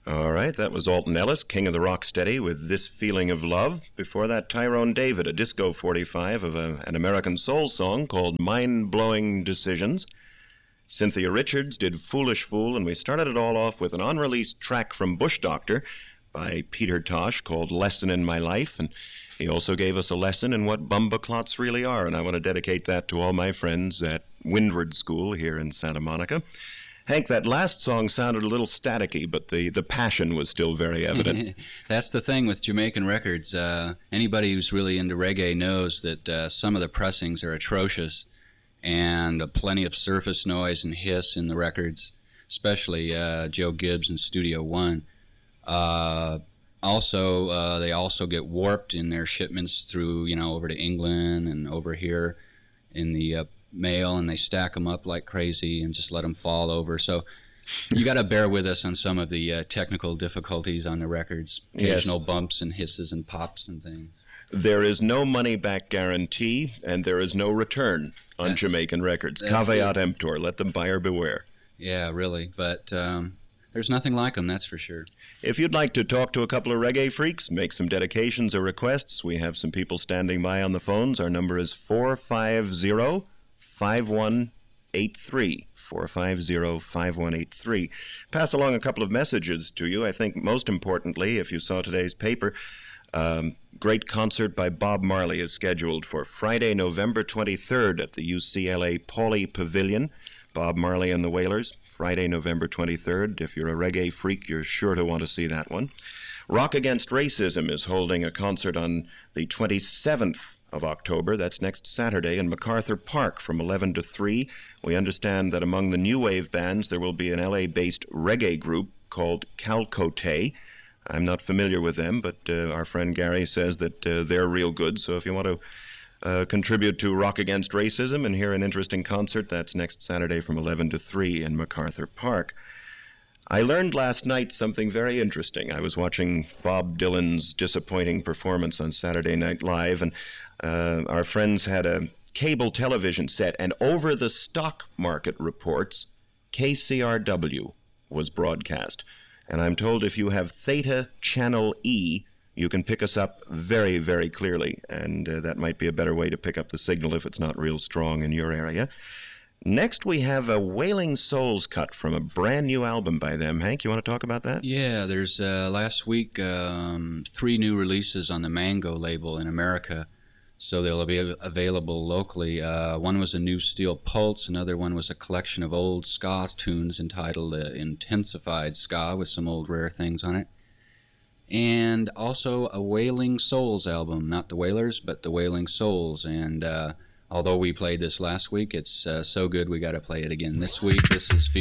All right, that was Alton Ellis, King of the Rocksteady, with This Feeling of Love. Before that, Tyrone David, a disco 45 of an American soul song called Mind-Blowing Decisions. Cynthia Richards did Foolish Fool, and we started it all off with an unreleased track from Bush Doctor by Peter Tosh called Lesson in My Life, and he also gave us a lesson in what bumbaclots really are, and I want to dedicate that to all my friends at Windward School here in Santa Monica. Hank, that last song sounded a little staticky, but the passion was still very evident. That's the thing with Jamaican records. Anybody who's really into reggae knows that some of the pressings are atrocious, and plenty of surface noise and hiss in the records, especially Joe Gibbs in Studio One. Also, they also get warped in their shipments through, over to England and over here in the mail, and they stack them up like crazy and just let them fall over. So you got to bear with us on some of the technical difficulties on the records, occasional bumps and hisses and pops and things. There is no money-back guarantee, and there is no return on Jamaican records. Caveat emptor, let the buyer beware. Yeah, really, but there's nothing like them, that's for sure. If you'd like to talk to a couple of reggae freaks, make some dedications or requests, we have some people standing by on the phones. Our number is 450-5183, 450-5183. Pass along a couple of messages to you. I think most importantly, if you saw today's paper, great concert by Bob Marley is scheduled for Friday, November 23rd at the UCLA Pauley Pavilion. Bob Marley and the Wailers, Friday, November 23rd. If you're a reggae freak, you're sure to want to see that one. Rock Against Racism is holding a concert on the 27th of October. That's next Saturday in MacArthur Park from 11 to 3. We understand that among the new wave bands, there will be an LA-based reggae group called Calcote. I'm not familiar with them, but our friend Gary says that they're real good. So if you want to contribute to Rock Against Racism and hear an interesting concert, that's next Saturday from 11 to 3 in MacArthur Park. I learned last night something very interesting. I was watching Bob Dylan's disappointing performance on Saturday Night Live, and our friends had a cable television set, and over the stock market reports, KCRW was broadcast. And I'm told if you have Theta Channel E, you can pick us up very, very clearly, and that might be a better way to pick up the signal if it's not real strong in your area. Next, we have a Wailing Souls cut from a brand new album by them. Hank, you want to talk about that? Yeah, there's last week 3 new releases on the Mango label in America, so they'll be available locally. One was a new Steel Pulse, another one was a collection of old ska tunes entitled Intensified Ska with some old rare things on it. And also a Wailing Souls album, not the Wailers, but the Wailing Souls. And although we played this last week, it's so good we got to play it again this week. This is